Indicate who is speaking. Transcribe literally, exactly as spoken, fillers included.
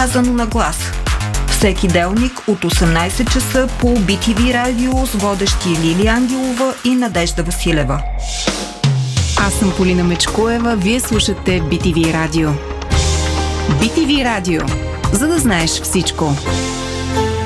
Speaker 1: казано на глас. Всеки делник от осемнайсет часа по Би Ти Ви радио с водещи Лили Ангелова и Надежда Василева.
Speaker 2: Аз съм Полина Мечкоева, вие слушате Би Ти Ви радио. Би Ти Ви радио, за да знаеш всичко.